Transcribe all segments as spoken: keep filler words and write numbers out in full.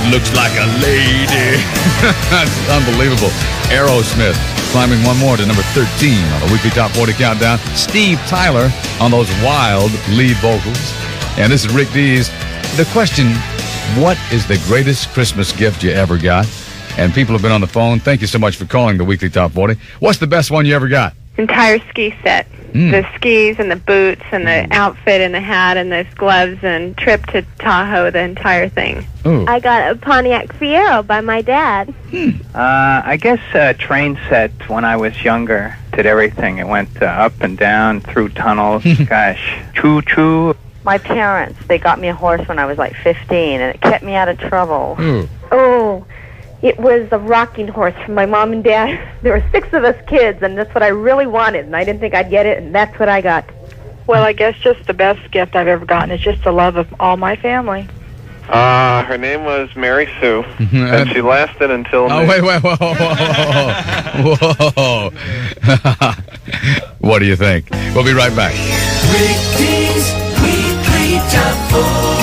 looks like a lady. That's unbelievable. Aerosmith climbing one more to number thirteen on the Weekly Top forty Countdown. Steve Tyler on those wild lead vocals. And this is Rick Dees. The question, what is the greatest Christmas gift you ever got? And people have been on the phone. Thank you so much for calling the Weekly Top forty. What's the best one you ever got? Entire ski set. Mm. The skis and the boots and the outfit and the hat and the gloves and trip to Tahoe, the entire thing. Ooh. I got a Pontiac Fiero by my dad. Hmm. Uh, I guess a train set when I was younger. Did everything. It went uh, up and down through tunnels. Gosh. Choo-choo. My parents, they got me a horse when I was like fifteen, and it kept me out of trouble. Ooh. Oh, it was a rocking horse from my mom and dad. There were six of us kids, and that's what I really wanted, and I didn't think I'd get it, and that's what I got. Well, I guess just the best gift I've ever gotten is just the love of all my family. Uh, her name was Mary Sue, and she lasted until... Oh, wait, wait, whoa, whoa, whoa. Whoa. What do you think? We'll be right back. Rick Dees Weekly Top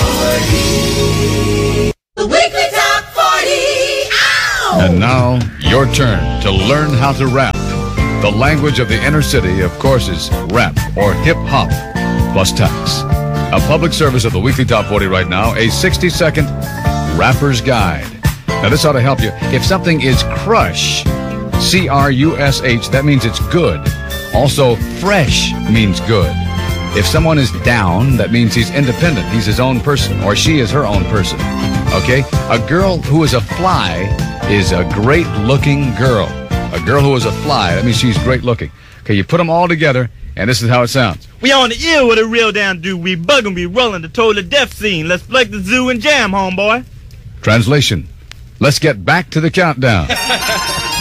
forty. The Weekly Top forty. Ow! And now, your turn to learn how to rap. The language of the inner city, of course, is rap or hip-hop plus tax. A public service of the Weekly Top forty right now, a sixty-second rapper's guide. Now, this ought to help you. If something is crush, C R U S H, that means it's good. Also, fresh means good. If someone is down, that means he's independent. He's his own person, or she is her own person. Okay? A girl who is a fly is a great-looking girl. A girl who is a fly, that means she's great-looking. Okay, you put them all together, and this is how it sounds. We on the ear with a real down do. We buggin', we rollin' the total death scene. Let's flex the zoo and jam, homeboy. Translation. Let's get back to the countdown.